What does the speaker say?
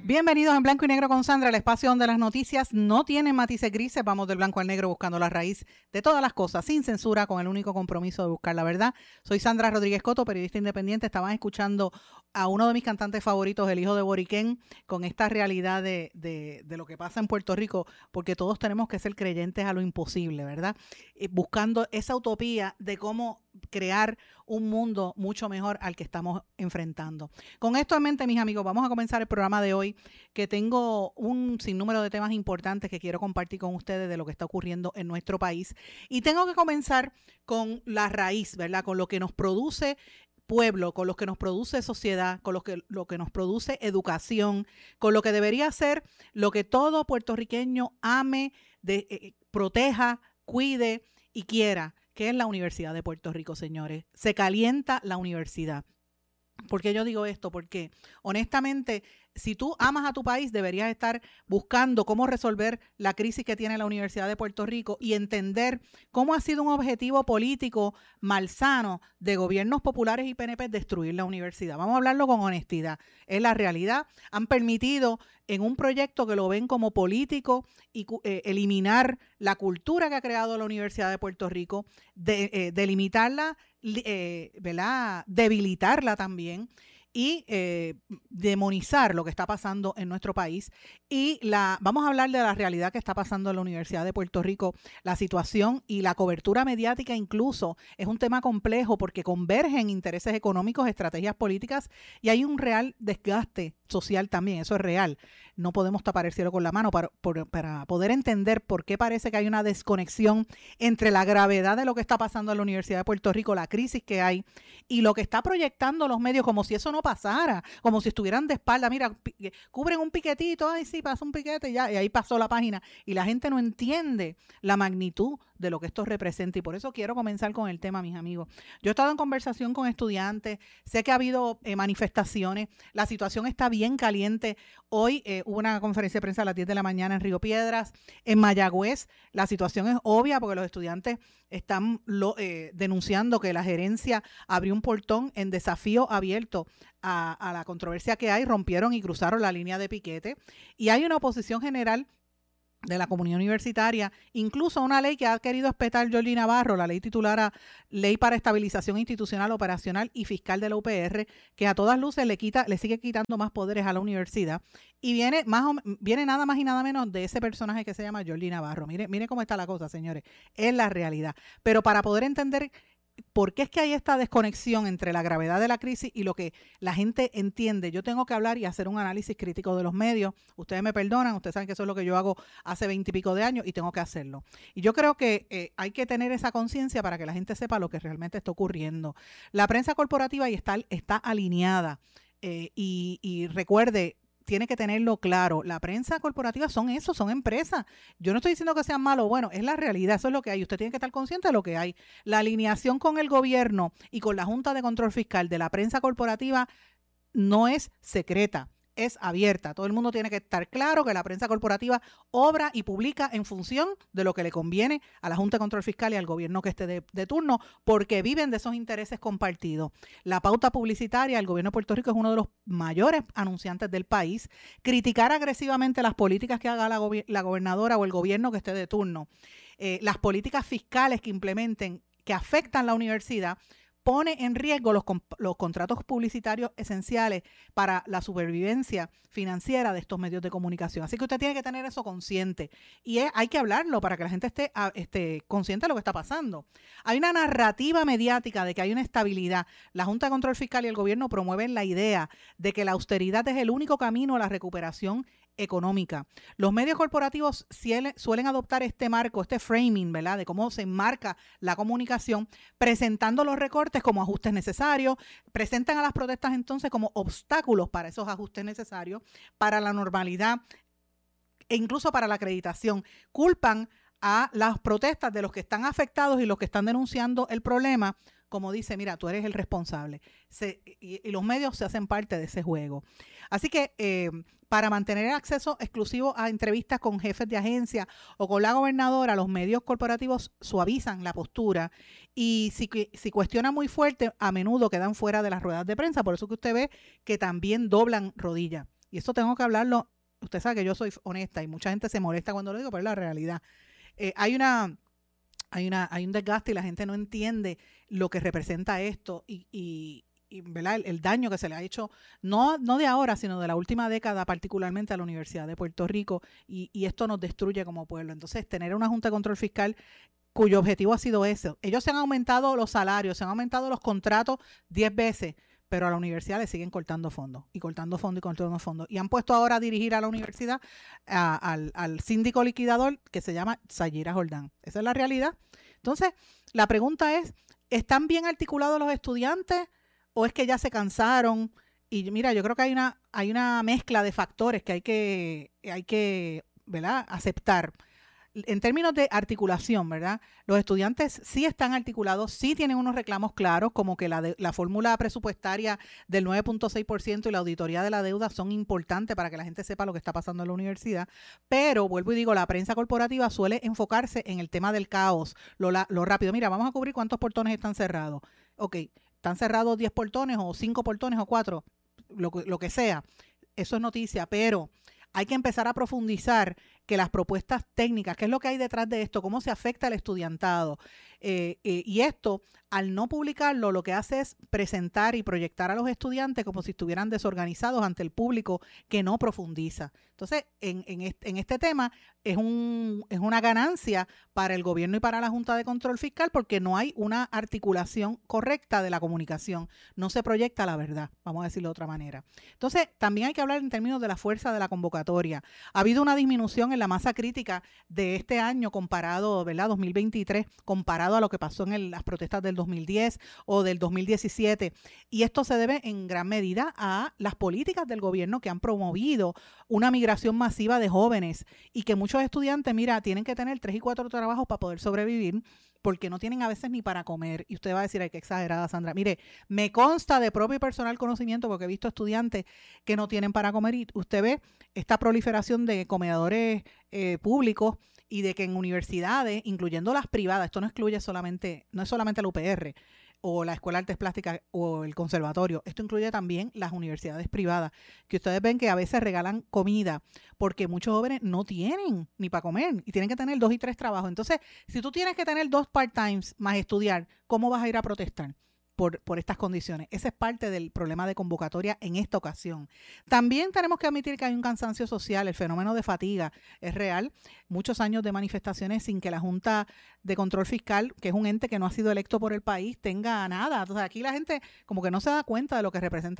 Bienvenidos en Blanco y Negro con Sandra, el espacio donde las noticias no tienen matices grises. Vamos del blanco al negro buscando la raíz de todas las cosas, sin censura, con el único compromiso de buscar la verdad. Soy Sandra Rodríguez Coto, periodista independiente. Estaban escuchando a uno de mis cantantes favoritos, el hijo de Boriquén, con esta realidad de lo que pasa en Puerto Rico, porque todos tenemos que ser creyentes a lo imposible, ¿verdad? Buscando esa utopía de cómo crear un mundo mucho mejor al que estamos enfrentando. Con esto en mente, mis amigos, vamos a comenzar el programa de hoy, que tengo un sinnúmero de temas importantes que quiero compartir con ustedes de lo que está ocurriendo en nuestro país. Y tengo que comenzar con la raíz, ¿verdad? Con lo que nos produce pueblo, con lo que nos produce sociedad, con lo que nos produce educación, con lo que debería ser lo que todo puertorriqueño ame, proteja, cuide y quiera, que es la Universidad de Puerto Rico, señores. Se calienta la universidad. ¿Por qué yo digo esto? Porque honestamente, si tú amas a tu país, deberías estar buscando cómo resolver la crisis que tiene la Universidad de Puerto Rico y entender cómo ha sido un objetivo político malsano de gobiernos populares y PNP destruir la universidad. Vamos a hablarlo con honestidad. Es la realidad. Han permitido en un proyecto que lo ven como político y eliminar la cultura que ha creado la Universidad de Puerto Rico, delimitarla, ¿verdad? Debilitarla también y demonizar lo que está pasando en nuestro país. Y vamos a hablar de la realidad que está pasando en la Universidad de Puerto Rico, la situación y la cobertura mediática incluso es un tema complejo porque convergen intereses económicos, estrategias políticas y hay un real desgaste social también, eso es real. No podemos tapar el cielo con la mano para poder entender por qué parece que hay una desconexión entre la gravedad de lo que está pasando en la Universidad de Puerto Rico, la crisis que hay y lo que está proyectando los medios como si eso no pasara, como si estuvieran de espalda. Mira, cubren un piquetito, ay sí, pasó un piquete y ahí pasó la página y la gente no entiende la magnitud de lo que esto representa y por eso quiero comenzar con el tema, mis amigos. Yo he estado en conversación con estudiantes, sé que ha habido manifestaciones, la situación está bien caliente. Hoy hubo una conferencia de prensa a las 10 de la mañana en Río Piedras, en Mayagüez. La situación es obvia porque los estudiantes están denunciando que la gerencia abrió un portón en desafío abierto a la controversia que hay, rompieron y cruzaron la línea de piquete y hay una oposición general de la comunidad universitaria, incluso una ley que ha querido espetar Jordi Navarro, la ley titulada Ley para Estabilización Institucional, Operacional y Fiscal de la UPR, que a todas luces le sigue quitando más poderes a la universidad. Y viene nada más y nada menos de ese personaje que se llama Jordi Navarro. Mire cómo está la cosa, señores. Es la realidad. Pero para poder entender ¿por qué es que hay esta desconexión entre la gravedad de la crisis y lo que la gente entiende? Yo tengo que hablar y hacer un análisis crítico de los medios. Ustedes me perdonan, ustedes saben que eso es lo que yo hago hace 20 y pico de años y tengo que hacerlo. Y yo creo que hay que tener esa conciencia para que la gente sepa lo que realmente está ocurriendo. La prensa corporativa está alineada y recuerde, tiene que tenerlo claro, la prensa corporativa son empresas. Yo no estoy diciendo que sean malos, bueno, es la realidad, eso es lo que hay. Usted tiene que estar consciente de lo que hay. La alineación con el gobierno y con la Junta de Control Fiscal de la prensa corporativa no es secreta, es abierta. Todo el mundo tiene que estar claro que la prensa corporativa obra y publica en función de lo que le conviene a la Junta de Control Fiscal y al gobierno que esté de turno, porque viven de esos intereses compartidos. La pauta publicitaria, el gobierno de Puerto Rico es uno de los mayores anunciantes del país. Criticar agresivamente las políticas que haga la gobernadora o el gobierno que esté de turno, las políticas fiscales que implementen, que afectan la universidad, pone en riesgo los contratos publicitarios esenciales para la supervivencia financiera de estos medios de comunicación. Así que usted tiene que tener eso consciente y hay que hablarlo para que la gente esté consciente de lo que está pasando. Hay una narrativa mediática de que hay una estabilidad. La Junta de Control Fiscal y el gobierno promueven la idea de que la austeridad es el único camino a la recuperación económica. Los medios corporativos suelen adoptar este marco, este framing, ¿verdad?, de cómo se enmarca la comunicación, presentando los recortes como ajustes necesarios, presentan a las protestas entonces como obstáculos para esos ajustes necesarios, para la normalidad e incluso para la acreditación. Culpan a las protestas de los que están afectados y los que están denunciando el problema, como dice, mira, tú eres el responsable. Y los medios se hacen parte de ese juego. Así que para mantener acceso exclusivo a entrevistas con jefes de agencia o con la gobernadora, los medios corporativos suavizan la postura y si cuestionan muy fuerte, a menudo quedan fuera de las ruedas de prensa. Por eso que usted ve que también doblan rodillas. Y esto tengo que hablarlo. Usted sabe que yo soy honesta y mucha gente se molesta cuando lo digo, pero es la realidad. Hay un desgaste y la gente no entiende lo que representa esto ¿verdad? El daño que se le ha hecho, no de ahora, sino de la última década, particularmente a la Universidad de Puerto Rico, y esto nos destruye como pueblo. Entonces, tener una Junta de Control Fiscal cuyo objetivo ha sido eso. Ellos se han aumentado los salarios, se han aumentado los contratos 10 veces, pero a la universidad le siguen cortando fondos, y cortando fondos, y cortando fondos. Y han puesto ahora a dirigir a la universidad al síndico liquidador que se llama Sayira Jordán. Esa es la realidad. Entonces, la pregunta es, ¿están bien articulados los estudiantes o es que ya se cansaron? Y mira, yo creo que hay una mezcla de factores que hay que, ¿verdad?, aceptar. En términos de articulación, ¿verdad? Los estudiantes sí están articulados, sí tienen unos reclamos claros, como que la fórmula presupuestaria del 9.6% y la auditoría de la deuda son importantes para que la gente sepa lo que está pasando en la universidad, pero vuelvo y digo, la prensa corporativa suele enfocarse en el tema del caos, lo rápido. Mira, vamos a cubrir cuántos portones están cerrados. Ok, están cerrados 10 portones o 5 portones o 4, lo que sea. Eso es noticia, pero hay que empezar a profundizar que las propuestas técnicas, qué es lo que hay detrás de esto, cómo se afecta al estudiantado. Y esto, al no publicarlo, lo que hace es presentar y proyectar a los estudiantes como si estuvieran desorganizados ante el público que no profundiza. Entonces, en este tema es una ganancia para el gobierno y para la Junta de Control Fiscal porque no hay una articulación correcta de la comunicación. No se proyecta la verdad, vamos a decirlo de otra manera. Entonces, también hay que hablar en términos de la fuerza de la convocatoria. Ha habido una disminución en la masa crítica de este año comparado, ¿verdad? 2023, comparado a lo que pasó en las protestas del 2010 o del 2017. Y esto se debe en gran medida a las políticas del gobierno que han promovido una migración masiva de jóvenes y que muchos estudiantes, mira, tienen que tener 3 y 4 trabajos para poder sobrevivir porque no tienen a veces ni para comer. Y usted va a decir, ay, qué exagerada, Sandra. Mire, me consta de propio y personal conocimiento porque he visto estudiantes que no tienen para comer y usted ve esta proliferación de comedores públicos y de que en universidades, incluyendo las privadas, esto no es solamente la UPR o la Escuela de Artes Plásticas o el Conservatorio, esto incluye también las universidades privadas, que ustedes ven que a veces regalan comida porque muchos jóvenes no tienen ni para comer y tienen que tener 2 y 3 trabajos. Entonces, si tú tienes que tener 2 part-times más estudiar, ¿cómo vas a ir a protestar? Por estas condiciones. Ese es parte del problema de convocatoria en esta ocasión. También tenemos que admitir que hay un cansancio social, el fenómeno de fatiga es real. Muchos años de manifestaciones sin que la Junta de Control Fiscal, que es un ente que no ha sido electo por el país, tenga nada. Entonces aquí la gente como que no se da cuenta de lo que representa